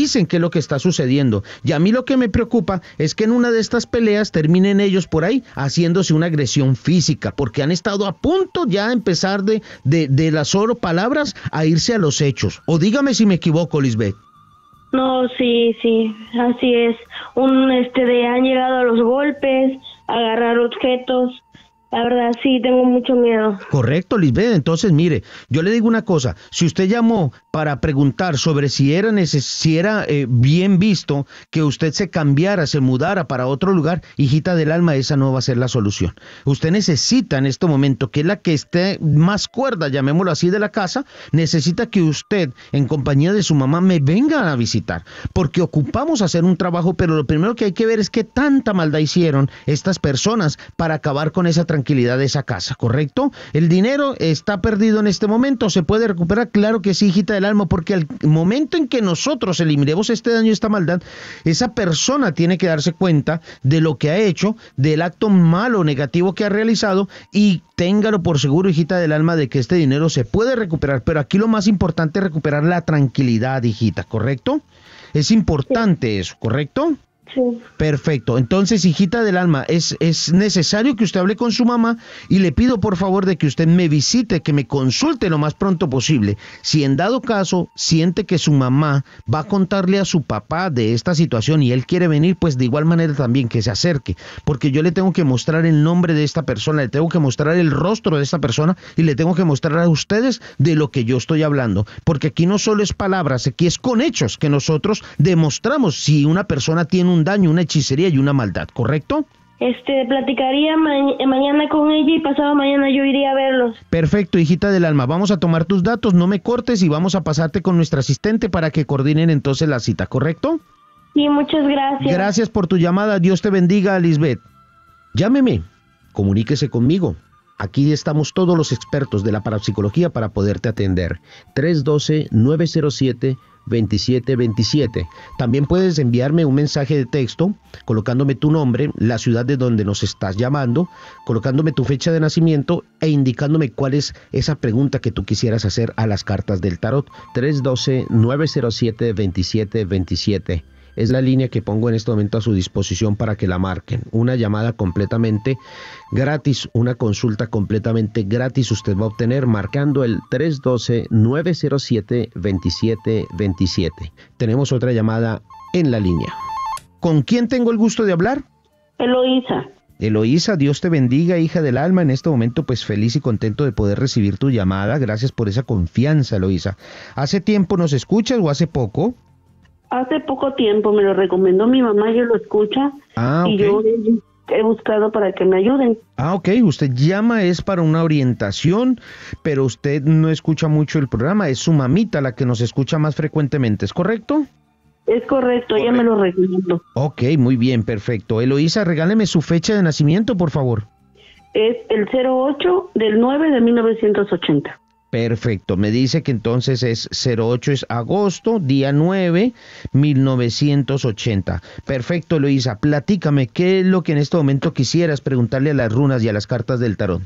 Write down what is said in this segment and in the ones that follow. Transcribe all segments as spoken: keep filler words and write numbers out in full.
revisen qué es lo que está sucediendo. Y a mí lo que me preocupa es que en una de estas peleas terminen ellos por ahí haciéndose una agresión física, porque han estado a punto ya de empezar de, de, de las solo palabras a irse a los hechos. O dígame si me equivoco, Lisbeth. No, sí, sí, así es. Un, este, de han llegado a los golpes, a agarrar objetos. La verdad, sí, tengo mucho miedo. Correcto, Lisbeth. Entonces, mire, yo le digo una cosa. Si usted llamó para preguntar sobre si era, neces si era eh, bien visto que usted se cambiara, se mudara para otro lugar, hijita del alma, esa no va a ser la solución. Usted necesita en este momento, que es la que esté más cuerda, llamémoslo así, de la casa, necesita que usted, en compañía de su mamá, me venga a visitar. Porque ocupamos hacer un trabajo, pero lo primero que hay que ver es qué tanta maldad hicieron estas personas para acabar con esa tranquilidad de esa casa, ¿correcto? El dinero está perdido en este momento, ¿se puede recuperar? Claro que sí, hijita del alma, porque al momento en que nosotros eliminemos este daño, esta maldad, esa persona tiene que darse cuenta de lo que ha hecho, del acto malo, negativo que ha realizado, y téngalo por seguro, hijita del alma, de que este dinero se puede recuperar, pero aquí lo más importante es recuperar la tranquilidad, hijita, ¿correcto? Es importante eso, ¿correcto? Sí. Perfecto. Entonces, hijita del alma, es, es necesario que usted hable con su mamá y le pido por favor de que usted me visite, que me consulte lo más pronto posible. Si en dado caso siente que su mamá va a contarle a su papá de esta situación y él quiere venir, pues de igual manera también que se acerque, porque yo le tengo que mostrar el nombre de esta persona, le tengo que mostrar el rostro de esta persona y le tengo que mostrar a ustedes de lo que yo estoy hablando, porque aquí no solo es palabras, aquí es con hechos que nosotros demostramos si una persona tiene un un daño, una hechicería y una maldad, ¿correcto? Este, platicaría ma mañana con ella y pasado mañana yo iría a verlos. Perfecto, hijita del alma, vamos a tomar tus datos, no me cortes y vamos a pasarte con nuestra asistente para que coordinen entonces la cita, ¿correcto? Sí, muchas gracias. Gracias por tu llamada, Dios te bendiga, Lisbeth. Llámeme, comuníquese conmigo. Aquí estamos todos los expertos de la parapsicología para poderte atender. tres uno dos, nueve cero siete, dos siete dos siete. También puedes enviarme un mensaje de texto colocándome tu nombre, la ciudad de donde nos estás llamando, colocándome tu fecha de nacimiento e indicándome cuál es esa pregunta que tú quisieras hacer a las cartas del tarot. tres uno dos, nueve cero siete, dos siete dos siete. Es la línea que pongo en este momento a su disposición para que la marquen. Una llamada completamente gratis, una consulta completamente gratis usted va a obtener marcando el tres uno dos, nueve cero siete, dos siete dos siete. Tenemos otra llamada en la línea. ¿Con quién tengo el gusto de hablar? Eloísa. Eloísa, Dios te bendiga, hija del alma. En este momento, pues feliz y contento de poder recibir tu llamada. Gracias por esa confianza, Eloísa. ¿Hace tiempo nos escuchas o hace poco? Hace poco tiempo me lo recomendó mi mamá, yo lo escucha ah, y okay. yo he buscado para que me ayuden. Ah, ok, usted llama es para una orientación, pero usted no escucha mucho el programa, es su mamita la que nos escucha más frecuentemente, ¿es correcto? Es correcto, ella me lo recomendó. Ok, muy bien, perfecto. Eloísa, regáleme su fecha de nacimiento, por favor. Es el cero ocho del nueve de mil novecientos ochenta. Perfecto, me dice que entonces es cero ocho, es agosto, día nueve, mil novecientos ochenta. Perfecto, Eloísa, platícame, ¿qué es lo que en este momento quisieras preguntarle a las runas y a las cartas del tarot?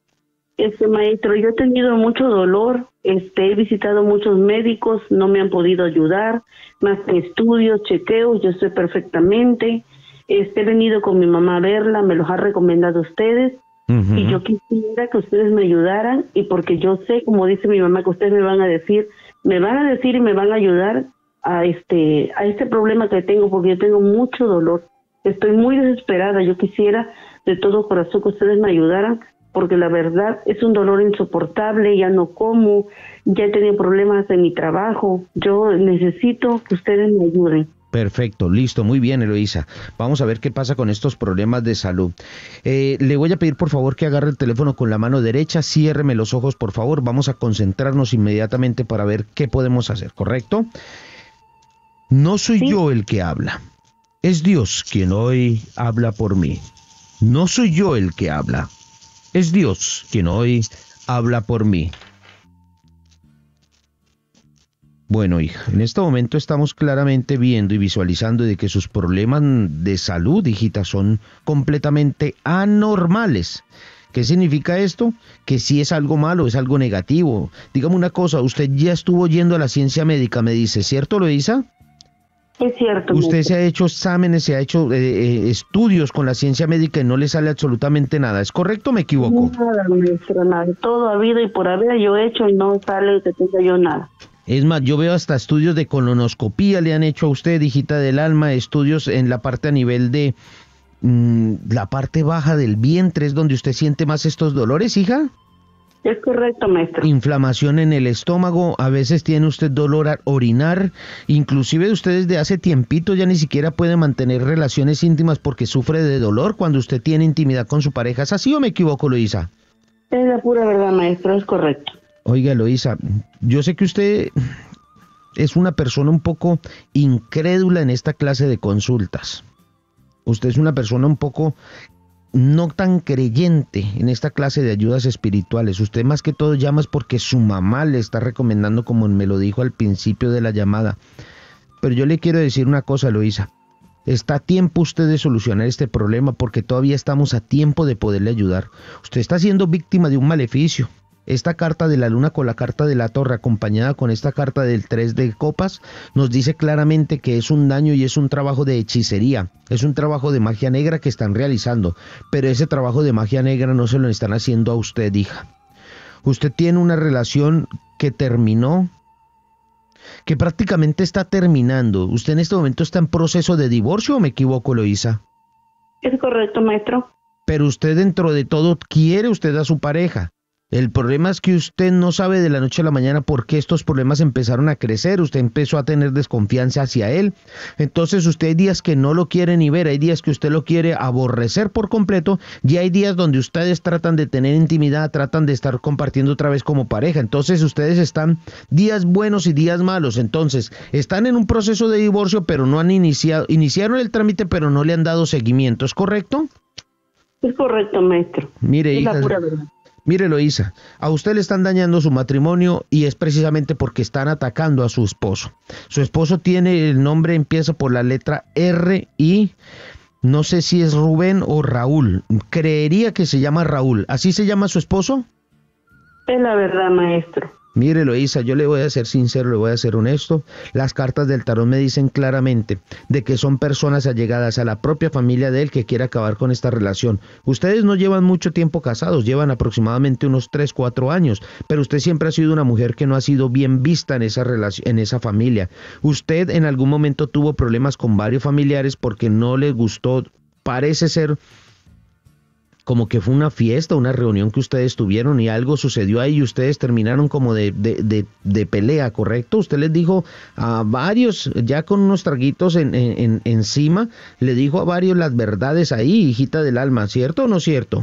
Este maestro, yo he tenido mucho dolor, este, he visitado muchos médicos, no me han podido ayudar, más que estudios, chequeos, yo estoy perfectamente, este, he venido con mi mamá a verla, me los ha recomendado ustedes. Uh-huh. Y yo quisiera que ustedes me ayudaran, y porque yo sé, como dice mi mamá, que ustedes me van a decir, me van a decir y me van a ayudar a este, a este problema que tengo, porque yo tengo mucho dolor. Estoy muy desesperada, yo quisiera de todo corazón que ustedes me ayudaran, porque la verdad es un dolor insoportable, ya no como, ya he tenido problemas en mi trabajo, yo necesito que ustedes me ayuden. Perfecto, listo, muy bien, Eloísa. Vamos a ver qué pasa con estos problemas de salud. Eh, le voy a pedir por favor que agarre el teléfono con la mano derecha, ciérreme los ojos por favor, vamos a concentrarnos inmediatamente para ver qué podemos hacer, ¿correcto? No soy ¿Sí? yo el que habla, es Dios quien hoy habla por mí. No soy yo el que habla, es Dios quien hoy habla por mí. Bueno, hija, en este momento estamos claramente viendo y visualizando de que sus problemas de salud, hijita, son completamente anormales. ¿Qué significa esto? Que si es algo malo, es algo negativo. Dígame una cosa, usted ya estuvo yendo a la ciencia médica, me dice, ¿cierto, Eloísa? Es cierto. Usted maestro. se ha hecho exámenes, se ha hecho eh, eh, estudios con la ciencia médica y no le sale absolutamente nada. ¿Es correcto o me equivoco? Nada, maestro, nada. Todo ha habido y por haber yo hecho y no sale que tenga yo nada. Es más, yo veo hasta estudios de colonoscopía le han hecho a usted, hijita del alma, estudios en la parte a nivel de mmm, la parte baja del vientre, es donde usted siente más estos dolores, hija. Es correcto, maestro. Inflamación en el estómago, a veces tiene usted dolor al orinar, inclusive usted desde hace tiempito ya ni siquiera puede mantener relaciones íntimas porque sufre de dolor cuando usted tiene intimidad con su pareja. ¿Es así o me equivoco, Eloísa? Es la pura verdad, maestro, es correcto. Oiga, Eloísa, yo sé que usted es una persona un poco incrédula en esta clase de consultas. Usted es una persona un poco no tan creyente en esta clase de ayudas espirituales. Usted más que todo llama es porque su mamá le está recomendando, como me lo dijo al principio de la llamada. Pero yo le quiero decir una cosa, Eloísa. Está a tiempo usted de solucionar este problema porque todavía estamos a tiempo de poderle ayudar. Usted está siendo víctima de un maleficio. Esta carta de la luna con la carta de la torre acompañada con esta carta del tres de copas nos dice claramente que es un daño y es un trabajo de hechicería, es un trabajo de magia negra que están realizando, pero ese trabajo de magia negra no se lo están haciendo a usted, hija. Usted tiene una relación que terminó, que prácticamente está terminando. ¿Usted en este momento está en proceso de divorcio o me equivoco, Eloísa? Es correcto, maestro. Pero usted dentro de todo quiere usted a su pareja. El problema es que usted no sabe de la noche a la mañana por qué estos problemas empezaron a crecer, usted empezó a tener desconfianza hacia él, entonces usted hay días que no lo quiere ni ver, hay días que usted lo quiere aborrecer por completo y hay días donde ustedes tratan de tener intimidad, tratan de estar compartiendo otra vez como pareja, entonces ustedes están días buenos y días malos, entonces están en un proceso de divorcio pero no han iniciado, iniciaron el trámite pero no le han dado seguimiento, ¿es correcto? Es correcto, maestro. Mire, es hija, la pura verdad. Mire, Eloísa, a usted le están dañando su matrimonio y es precisamente porque están atacando a su esposo. Su esposo tiene el nombre, empieza por la letra R y no sé si es Rubén o Raúl. Creería que se llama Raúl. ¿Así se llama su esposo? Es la verdad, maestro. Mire, Eloísa, yo le voy a ser sincero, le voy a ser honesto. Las cartas del tarot me dicen claramente de que son personas allegadas a la propia familia de él que quiere acabar con esta relación. Ustedes no llevan mucho tiempo casados, llevan aproximadamente unos tres, cuatro años, pero usted siempre ha sido una mujer que no ha sido bien vista en esa relación, en esa familia. Usted en algún momento tuvo problemas con varios familiares porque no les gustó, parece ser como que fue una fiesta, una reunión que ustedes tuvieron y algo sucedió ahí y ustedes terminaron como de, de, de, de pelea, ¿correcto? Usted les dijo a varios, ya con unos traguitos en, en, encima, le dijo a varios las verdades ahí, hijita del alma, ¿cierto o no cierto?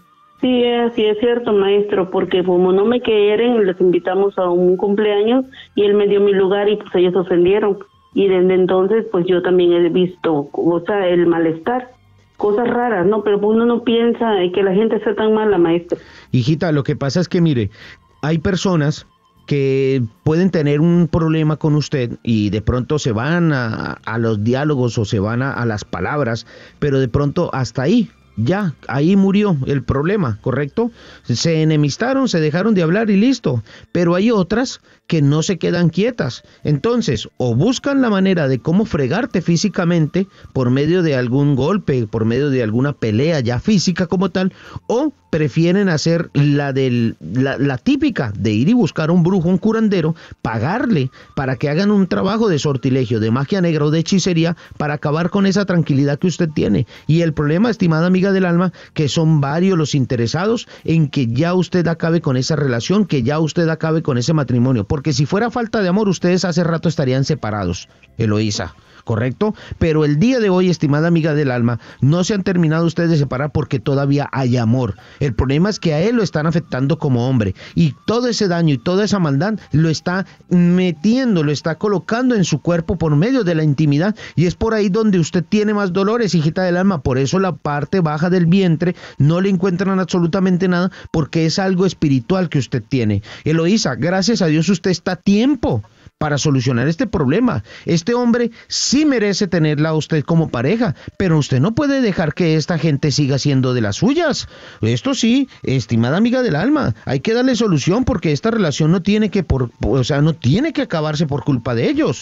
Sí, es, sí, es cierto, maestro, porque como no me quieren, les invitamos a un cumpleaños y él me dio mi lugar y pues ellos se ofendieron. Y desde entonces, pues yo también he visto, o sea, el malestar. Cosas raras, ¿no? Pero uno no piensa que la gente sea tan mala, maestro. Hijita, lo que pasa es que, mire, hay personas que pueden tener un problema con usted y de pronto se van a, a los diálogos o se van a, a las palabras, pero de pronto hasta ahí, ya, ahí murió el problema, ¿correcto? Se enemistaron, se dejaron de hablar y listo. Pero hay otras que no se quedan quietas. Entonces, o buscan la manera de cómo fregarte físicamente por medio de algún golpe, por medio de alguna pelea ya física como tal, o prefieren hacer la, del, la, la típica de ir y buscar un brujo, un curandero, pagarle para que hagan un trabajo de sortilegio, de magia negra o de hechicería para acabar con esa tranquilidad que usted tiene. Y el problema, estimada amiga del alma, que son varios los interesados en que ya usted acabe con esa relación, que ya usted acabe con ese matrimonio, porque si fuera falta de amor, ustedes hace rato estarían separados, Eloísa, ¿correcto? Pero el día de hoy, estimada amiga del alma, no se han terminado ustedes de separar porque todavía hay amor. El problema es que a él lo están afectando como hombre y todo ese daño y toda esa maldad lo está metiendo, lo está colocando en su cuerpo por medio de la intimidad y es por ahí donde usted tiene más dolores, hijita del alma. Por eso la parte baja del vientre no le encuentran absolutamente nada porque es algo espiritual que usted tiene. Eloísa, gracias a Dios usted está a tiempo para solucionar este problema. Este hombre sí merece tenerla a usted como pareja, pero usted no puede dejar que esta gente siga siendo de las suyas. Esto sí, estimada amiga del alma, hay que darle solución porque esta relación no tiene que por, o sea, no tiene que acabarse por culpa de ellos.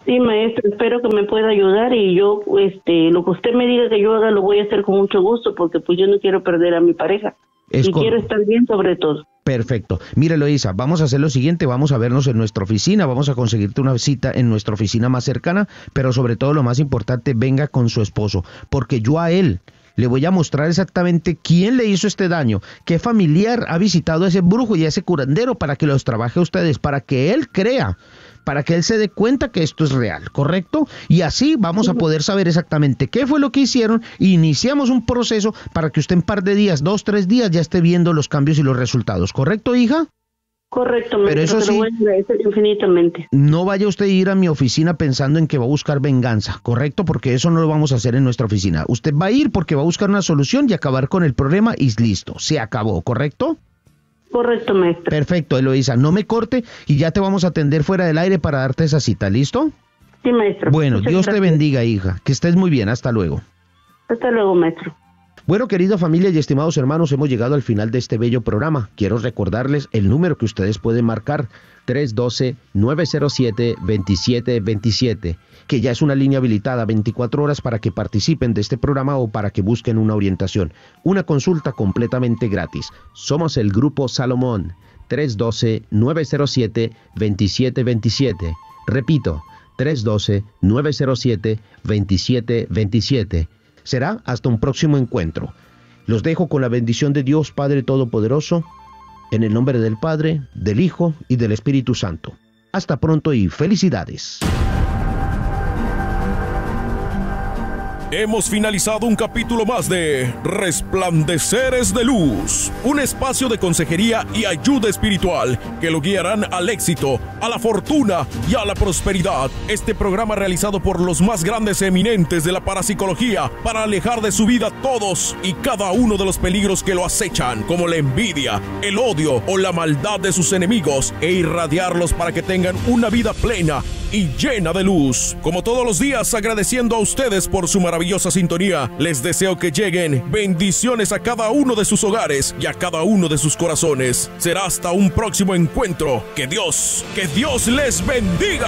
Sí, maestro, espero que me pueda ayudar y yo, este, lo que usted me diga que yo haga lo voy a hacer con mucho gusto porque pues yo no quiero perder a mi pareja Es y con... quiero estar bien sobre todo. Perfecto. Mire, Eloísa, vamos a hacer lo siguiente, vamos a vernos en nuestra oficina, vamos a conseguirte una cita en nuestra oficina más cercana, pero sobre todo lo más importante, venga con su esposo, porque yo a él le voy a mostrar exactamente quién le hizo este daño, qué familiar ha visitado a ese brujo y a ese curandero para que los trabaje a ustedes, para que él crea, para que él se dé cuenta que esto es real, ¿correcto? Y así vamos a poder saber exactamente qué fue lo que hicieron e iniciamos un proceso para que usted en un par de días, dos, tres días, ya esté viendo los cambios y los resultados, ¿correcto, hija? Correcto, maestro, pero eso te sí, lo voy a agradecer infinitamente. No vaya usted a ir a mi oficina pensando en que va a buscar venganza, ¿correcto? Porque eso no lo vamos a hacer en nuestra oficina. Usted va a ir porque va a buscar una solución y acabar con el problema y listo, se acabó, ¿correcto? Correcto, maestro. Perfecto, Eloísa, no me corte y ya te vamos a atender fuera del aire para darte esa cita, ¿listo? Sí, maestro. Bueno, Muchas Dios gracias. te bendiga, hija, que estés muy bien, hasta luego. Hasta luego, maestro. Bueno, querida familia y estimados hermanos, hemos llegado al final de este bello programa. Quiero recordarles el número que ustedes pueden marcar, tres uno dos, nueve cero siete, dos siete dos siete, que ya es una línea habilitada veinticuatro horas para que participen de este programa o para que busquen una orientación. Una consulta completamente gratis. Somos el Grupo Salomón, tres uno dos, nueve cero siete, dos siete dos siete. Repito, tres uno dos, nueve cero siete, dos siete dos siete. Será hasta un próximo encuentro. Los dejo con la bendición de Dios Padre Todopoderoso, en el nombre del Padre, del Hijo y del Espíritu Santo. Hasta pronto y felicidades. Hemos finalizado un capítulo más de Resplandeceres de Luz, un espacio de consejería y ayuda espiritual que lo guiarán al éxito, a la fortuna y a la prosperidad. Este programa realizado por los más grandes eminentes de la parapsicología para alejar de su vida todos y cada uno de los peligros que lo acechan, como la envidia, el odio o la maldad de sus enemigos, e irradiarlos para que tengan una vida plena y llena de luz. Como todos los días, agradeciendo a ustedes por su maravillosa sintonía, les deseo que lleguen bendiciones a cada uno de sus hogares y a cada uno de sus corazones. Será hasta un próximo encuentro. Que Dios, que Dios les bendiga.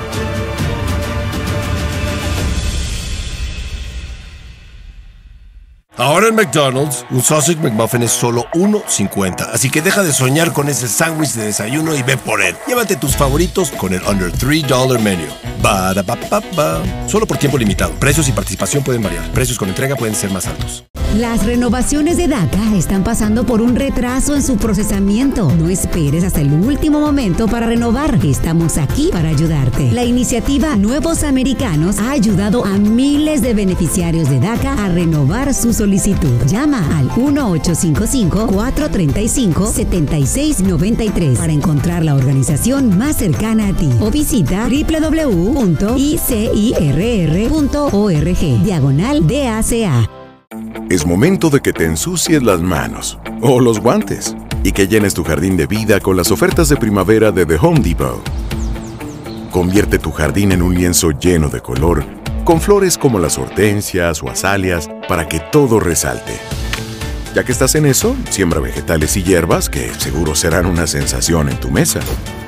Ahora en McDonald's, un Sausage McMuffin es solo uno cincuenta. Así que deja de soñar con ese sándwich de desayuno y ve por él. Llévate tus favoritos con el Under tres dólares Menu. Ba-da-ba-ba-ba. Solo por tiempo limitado. Precios y participación pueden variar. Precios con entrega pueden ser más altos. Las renovaciones de DACA están pasando por un retraso en su procesamiento. No esperes hasta el último momento para renovar. Estamos aquí para ayudarte. La iniciativa Nuevos Americanos ha ayudado a miles de beneficiarios de DACA a renovar su solicitud. Llama al uno ocho cinco cinco, cuatro tres cinco, siete seis nueve tres para encontrar la organización más cercana a ti o visita doble u doble u doble u punto i c i r r punto org diagonal D A C A. Es momento de que te ensucies las manos o los guantes y que llenes tu jardín de vida con las ofertas de primavera de The Home Depot. Convierte tu jardín en un lienzo lleno de color, con flores como las hortensias o azaleas para que todo resalte. Ya que estás en eso, siembra vegetales y hierbas que seguro serán una sensación en tu mesa.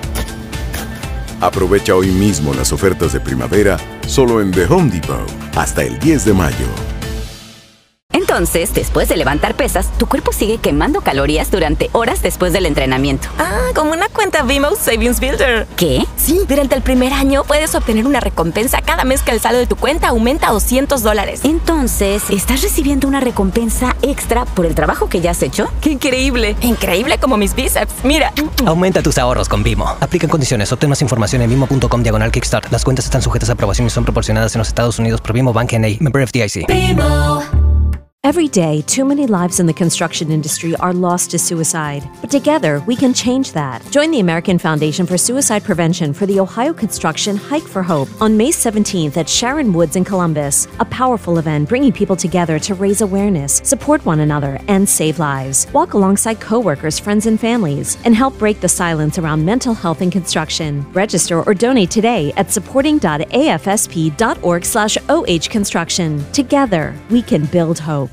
Aprovecha hoy mismo las ofertas de primavera solo en The Home Depot hasta el diez de mayo. Entonces, después de levantar pesas, tu cuerpo sigue quemando calorías durante horas después del entrenamiento. Ah, como una cuenta V M O Savings Builder. ¿Qué? Sí, durante el primer año puedes obtener una recompensa cada mes que el saldo de tu cuenta aumenta a doscientos dólares. Entonces, ¿estás recibiendo una recompensa extra por el trabajo que ya has hecho? ¡Qué increíble! Increíble como mis bíceps. Mira. Aumenta tus ahorros con Vimo. Aplican condiciones. Obtén más información en vimo punto com diagonal Kickstart. Las cuentas están sujetas a aprobación y son proporcionadas en los Estados Unidos por Vimo Bank N A. Member F D I C. Vimo. Every day, too many lives in the construction industry are lost to suicide. But together, we can change that. Join the American Foundation for Suicide Prevention for the Ohio Construction Hike for Hope on May seventeenth at Sharon Woods in Columbus. A powerful event bringing people together to raise awareness, support one another, and save lives. Walk alongside coworkers, friends, and families, and help break the silence around mental health in construction. Register or donate today at supporting dot a f s p dot org slash o h construction. Together, we can build hope.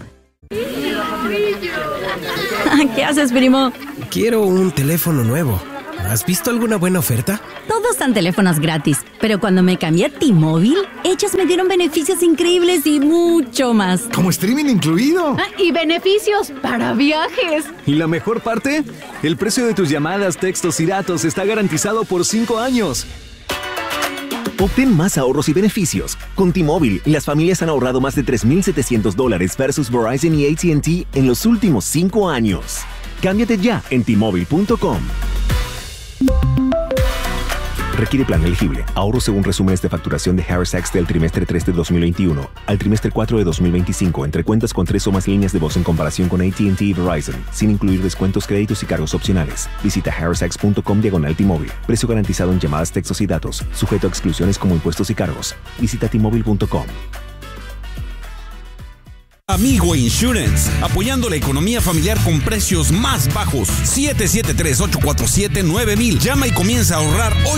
¿Qué haces, primo? Quiero un teléfono nuevo. ¿Has visto alguna buena oferta? Todos dan teléfonos gratis, pero Pero cuando me cambié a T-Mobile, ellos me dieron beneficios increíbles y mucho más. Como streaming incluido. Ah, y beneficios para viajes. ¿Y la mejor parte? El precio de tus llamadas, textos y datos está garantizado por cinco años. Obtén más ahorros y beneficios. Con T-Mobile, las familias han ahorrado más de tres mil setecientos dólares versus Verizon y A T and T en los últimos cinco años. Cámbiate ya en T Mobile punto com. Requiere plan elegible. Ahorro según resúmenes de facturación de Harris Sacks del trimestre tres de dos mil veintiuno al trimestre cuatro de dos mil veinticinco entre cuentas con tres o más líneas de voz en comparación con A T and T y Verizon, sin incluir descuentos, créditos y cargos opcionales. Visita harris sacks punto com diagonal T-Mobile. Precio garantizado en llamadas, textos y datos. Sujeto a exclusiones como impuestos y cargos. Visita T Mobile punto com. Amigo Insurance, apoyando la economía familiar con precios más bajos. siete siete tres, ocho cuatro siete, nueve mil. Llama y comienza a ahorrar hoy.